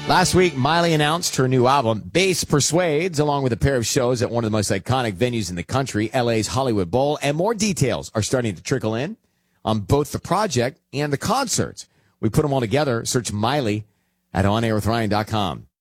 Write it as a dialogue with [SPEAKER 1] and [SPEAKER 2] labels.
[SPEAKER 1] Last week, Miley announced her new album, Bass Persuades, along with a pair of shows at one of the most iconic venues in the country, LA's Hollywood Bowl, and more details are starting to trickle in on both the project and the concerts. We put them all together. Search Miley at onairwithryan.com.